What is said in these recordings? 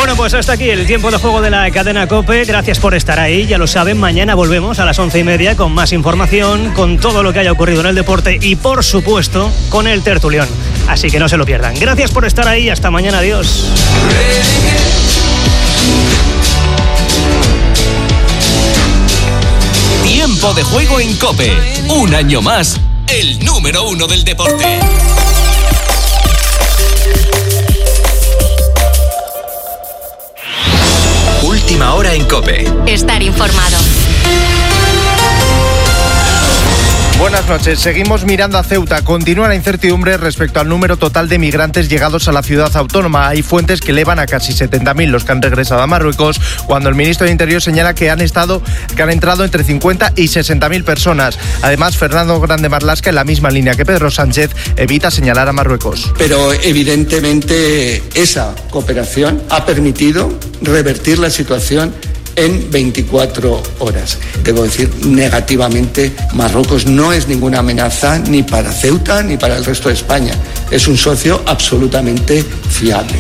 Bueno, pues hasta aquí el tiempo de juego de la cadena COPE. Gracias por estar ahí, ya lo saben, mañana volvemos a las 11:30 con más información, con todo lo que haya ocurrido en el deporte y, por supuesto, con el tertulión. Así que no se lo pierdan. Gracias por estar ahí, hasta mañana, adiós. Tiempo de juego en COPE. Un año más, el número 1 del deporte. Última hora en COPE. Estar informado. Buenas noches. Seguimos mirando a Ceuta. Continúa la incertidumbre respecto al número total de migrantes llegados a la ciudad autónoma. Hay fuentes que elevan a casi 70.000 los que han regresado a Marruecos, cuando el ministro de Interior señala que han entrado entre 50 y 60.000 personas. Además, Fernando Grande Marlaska, en la misma línea que Pedro Sánchez, evita señalar a Marruecos. Pero evidentemente esa cooperación ha permitido revertir la situación en 24 horas. Debo decir, negativamente, Marruecos no es ninguna amenaza ni para Ceuta ni para el resto de España. Es un socio absolutamente fiable.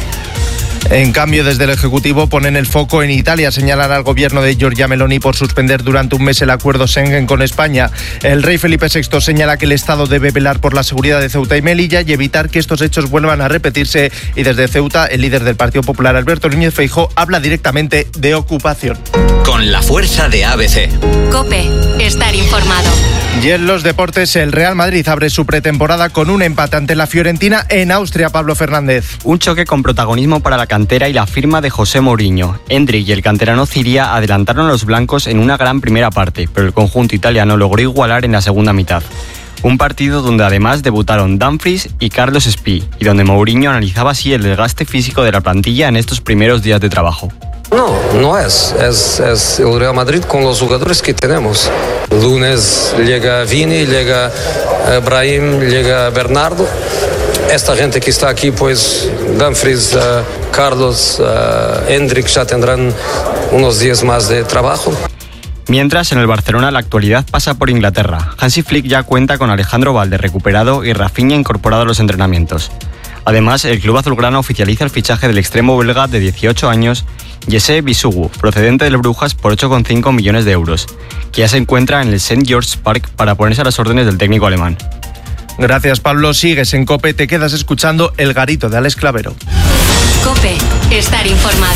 En cambio, desde el Ejecutivo ponen el foco en Italia. Señalan al gobierno de Giorgia Meloni por suspender durante un mes el acuerdo Schengen con España. El rey Felipe VI señala que el Estado debe velar por la seguridad de Ceuta y Melilla y evitar que estos hechos vuelvan a repetirse. Y desde Ceuta, el líder del Partido Popular, Alberto Núñez Feijóo, habla directamente de ocupación. Con la fuerza de ABC. COPE. Estar informado. Y en los deportes, el Real Madrid abre su pretemporada con un empate ante la Fiorentina en Austria. Pablo Fernández. Un choque con protagonismo para la cantera y la firma de José Mourinho. Endrick y el canterano Ciria adelantaron a los blancos en una gran primera parte, pero el conjunto italiano logró igualar en la segunda mitad. Un partido donde además debutaron Dumfries y Carlos Espí, y donde Mourinho analizaba así el desgaste físico de la plantilla en estos primeros días de trabajo. No es el Real Madrid con los jugadores que tenemos. Lunes llega Vini, llega Brahim, llega Bernardo. Esta gente que está aquí, pues Dumfries, Carlos, Endrick ya tendrán unos días más de trabajo. Mientras, en el Barcelona la actualidad pasa por Inglaterra. Hansi Flick ya cuenta con Alejandro Valde recuperado y Rafinha incorporado a los entrenamientos. Además, el club azulgrana oficializa el fichaje del extremo belga de 18 años, Jesse Bisugu, procedente del Brujas por 8,5 millones de euros, que ya se encuentra en el St. George's Park para ponerse a las órdenes del técnico alemán. Gracias, Pablo. Sigues en COPE, te quedas escuchando El Garito de Alex Clavero. COPE. Estar informado.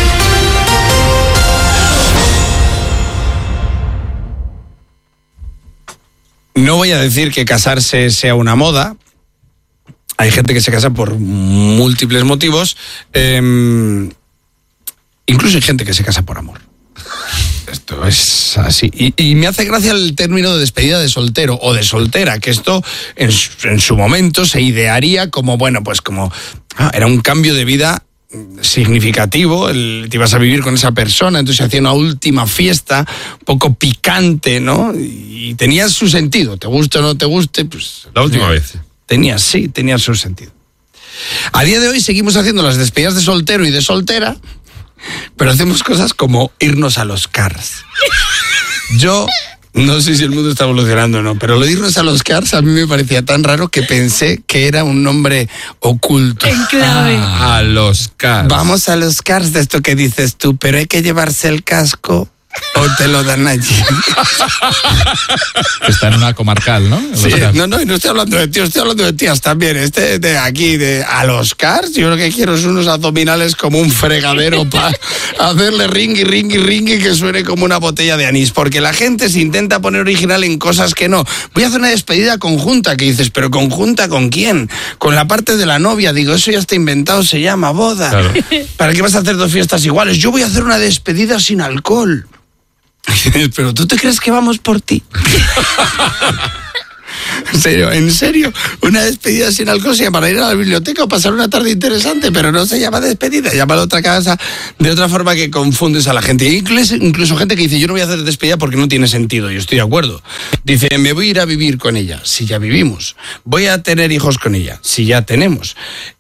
No voy a decir que casarse sea una moda. Hay gente que se casa por múltiples motivos. Incluso hay gente que se casa por amor. Esto es así. Y me hace gracia el término de despedida de soltero o de soltera, que esto en su momento se idearía como, bueno, pues como era un cambio de vida significativo, te ibas a vivir con esa persona, entonces se hacía una última fiesta, un poco picante, ¿no? Y tenía su sentido, te guste o no te guste, pues... La última vez. Tenía su sentido. A día de hoy seguimos haciendo las despedidas de soltero y de soltera, pero hacemos cosas como irnos a los Cars. Yo no sé si el mundo está evolucionando o no, pero lo de irnos a los Cars a mí me parecía tan raro que pensé que era un nombre oculto. En clave. A los Cars. Vamos a los Cars, de esto que dices tú, pero hay que llevarse el casco o te lo dan allí. Está en una comarcal, ¿no? Sí, no, y no estoy hablando de tíos, estoy hablando de tías también. De aquí, a los Cars, yo lo que quiero son unos abdominales como un fregadero para hacerle ringui, que suene como una botella de anís. Porque la gente se intenta poner original en cosas que no. Voy a hacer una despedida conjunta, que dices, ¿pero conjunta con quién? Con la parte de la novia. Digo, eso ya está inventado, se llama boda. Claro. ¿Para qué vas a hacer dos fiestas iguales? Yo voy a hacer una despedida sin alcohol. Pero ¿tú te crees que vamos por ti? En serio, una despedida sin alcohol se llama para ir a la biblioteca o pasar una tarde interesante, pero no se llama despedida, llama a otra casa de otra forma que confundes a la gente. Incluso gente que dice, yo no voy a hacer despedida porque no tiene sentido, yo estoy de acuerdo. Dice, me voy a ir a vivir con ella, si ya vivimos. Voy a tener hijos con ella, si ya tenemos.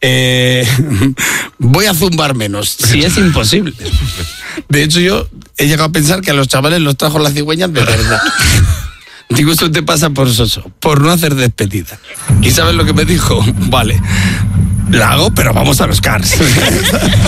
Voy a zumbar menos, si es imposible. De hecho, yo he llegado a pensar que a los chavales los trajo la cigüeña de verdad. Digo, esto te pasa por soso, por no hacer despedida. ¿Y sabes lo que me dijo? Vale, la hago, pero vamos a los Cars.